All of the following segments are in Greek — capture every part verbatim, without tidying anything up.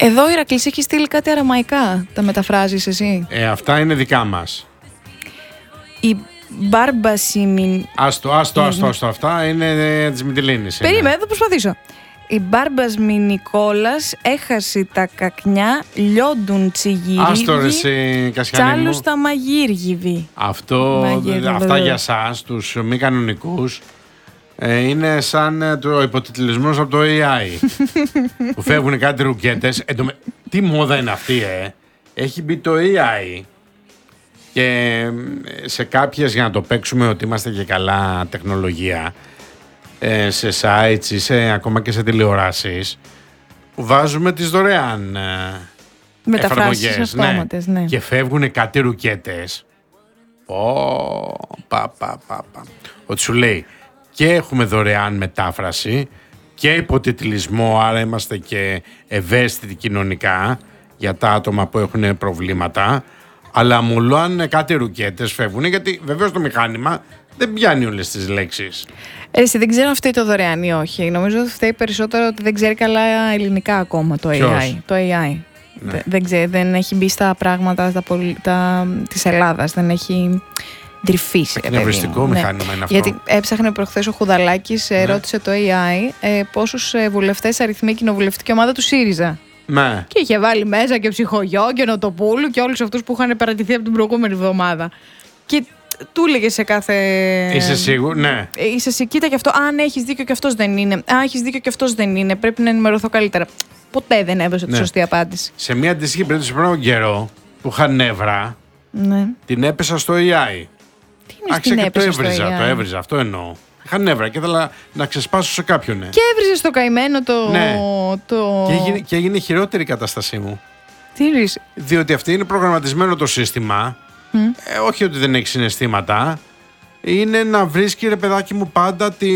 Εδώ, Ηρακλής, έχει στείλει κάτι αραμαϊκά. Τα μεταφράζεις εσύ? Ε, αυτά είναι δικά μας. Η Μπάρμπασιμιν... Άστο, άστο, άστο, άστο. Αυτά είναι ε, της Μυτιλήνης. Περίμενε, θα προσπαθήσω. Η Μπάρμπας Μινικόλας έχασε τα κακνιά, λιόντουν τσιγυρίβι, Άστο ρε εσύ, Κασιανή μου. τσάλους τα μαγείργιβι. Αυτό, Μαγείρι, αυτά βέβαια. για σας, τους μη κανονικούς, ε, είναι σαν ε, το υποτιτλισμός από το έι άι. Που φεύγουν κάτι ρουκέτες. Ε, το, τι μόδα είναι αυτή, ε. Έχει μπει το έι άι και ε, σε κάποιες, για να το παίξουμε ότι είμαστε και καλά τεχνολογία, ε, σε sites ή σε, ακόμα και σε τηλεοράσεις, που βάζουμε τις δωρεάν ε, Μεταφράσεις εφαρμογές, αυτόματες, ναι. Και φεύγουν κάτι ρουκέτες. Πω, πα, πα, πα, πα. Ότι σου λέει και έχουμε δωρεάν μετάφραση και υποτιτλισμό, άρα είμαστε και ευαίσθητοι κοινωνικά για τα άτομα που έχουν προβλήματα, αλλά μου αν κάτι ρουκέτες φεύγουν, γιατί βεβαίως το μηχάνημα δεν πιάνει όλες τις λέξεις. Εσύ δεν ξέρω αν φταίει το δωρεάν ή όχι. Νομίζω ότι φταίει περισσότερο ότι δεν ξέρει καλά ελληνικά ακόμα το Ποιος? έι άι. Το έι άι. Ναι. Δε- Δεν, ξέρει, δεν έχει μπει στα πράγματα τα, πολυ- τα, της Ελλάδας. Δεν έχει ντρυφήσει. ρε παιδί Εκνευριστικό μου. Ναι. μηχάνημα είναι αυτό. Γιατί έψαχνε προχθές ο Χουδαλάκης, ε, Ναι. ρώτησε το έι άι ε, πόσους ε, βουλευτές αριθμεί η κοινοβουλευτική ομάδα του ΣΥΡΙΖΑ. Ναι. Και είχε βάλει μέσα και Ψυχογιό και Νοτοπούλου και όλους αυτούς που είχαν παρατηθεί από την προηγούμενη εβδομάδα. Και του έλεγε σε κάθε. Είσαι σίγουρο, ναι. Ε, Είσαι εσύ, κοίτα και αυτό. Αν έχει δίκιο και αυτό δεν είναι. Α, έχει δίκιο και αυτό δεν είναι. Πρέπει να ενημερωθώ καλύτερα. Ποτέ δεν έδωσε τη Ναι. σωστή απάντηση. Σε μια αντίστοιχη περίπτωση πριν από καιρό που είχα νεύρα, Ναι. την έπεσα στο έι άι. Τι είναι Άρχισα στην και το έπεσε στο έβριζα, έι άι? το έβριζα, αυτό εννοώ. Είχα νεύρα και ήθελα να ξεσπάσω σε κάποιον. Ναι. Και έβριζε το καημένο το. Ναι. το... Και, έγινε, και έγινε χειρότερη η κατάστασή μου. Τι ρίς. Διότι αυτή είναι προγραμματισμένο το σύστημα. Ε, όχι ότι δεν έχει συναισθήματα. Είναι να βρίσκει, ρε παιδάκι μου, πάντα τη,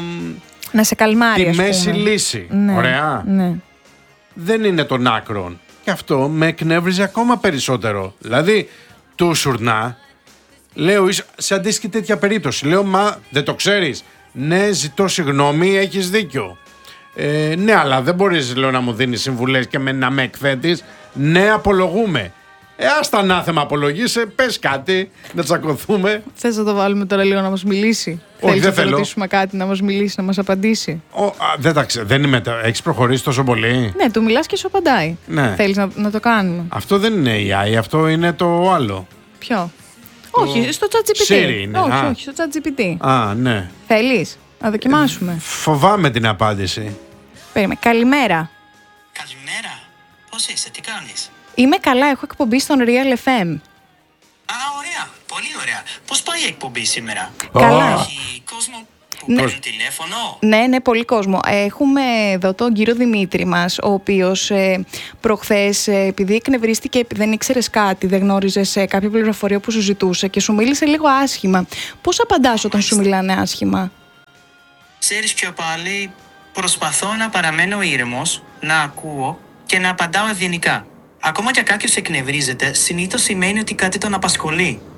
Να σε καλμάρει, τη ας μέση πούμε. λύση. Ναι. Ωραία. Ναι. Δεν είναι των άκρων. Και αυτό με εκνεύριζε ακόμα περισσότερο. Δηλαδή, του σουρνά, λέω, ίσ- σε αντίστοιχη τέτοια περίπτωση, λέω, μα δεν το ξέρεις. Ναι, ζητώ συγγνώμη, έχεις δίκιο. Ε, ναι, αλλά δεν μπορείς, λέω, να μου δίνεις συμβουλές και με, να με εκθέτεις. Ναι, απολογούμε. Ε, ας τα ανάθεμα απολογείσαι, πες κάτι, να τσακωθούμε. Θες να το βάλουμε τώρα λίγο να μας μιλήσει? Όχι, Θέλεις δεν να το θέλω. ρωτήσουμε κάτι, να μας μιλήσει, να μας απαντήσει? Ο, α, δεν τα ξέρω, δεν είμαι, τα- έχεις προχωρήσει τόσο πολύ. Ναι, του μιλάς και σου απαντάει. Ναι. Θέλεις να, να το κάνουμε? Αυτό δεν είναι έι άι, αυτό είναι το άλλο. Ποιο? Όχι, στο ChatGPT. Siri είναι, Όχι, α. όχι, στο ChatGPT. Α, ναι. Θέλεις να δοκιμάσουμε? Φοβάμαι την απάντηση. Περίμενε. Καλημέρα. Καλημέρα. Πώς είσαι, τι κάνεις? Είμαι καλά, έχω εκπομπή στον Real εφ εμ. Α, ωραία. Πολύ ωραία. Πώς πάει η εκπομπή σήμερα? Καλά. Έχει κόσμο που Ναι. παίρνει τηλέφωνο? Ναι, ναι, πολύ κόσμο. Έχουμε εδώ τον κύριο Δημήτρη μας, ο οποίος ε, προχθές, ε, επειδή εκνευρίστηκε, επειδή δεν ήξερες κάτι, δεν γνώριζες ε, κάποια πληροφορία που σου ζητούσε και σου μίλησε λίγο άσχημα. Πώς απαντάς όταν σου μιλάνε άσχημα? Ξέρεις, πιο πάλι προσπαθώ να παραμένω ήρεμος, να ακούω και να απαντάω ευγενικά. Ακόμα και κάποιος εκνευρίζεται, συνήθως σημαίνει ότι κάτι τον απασχολεί.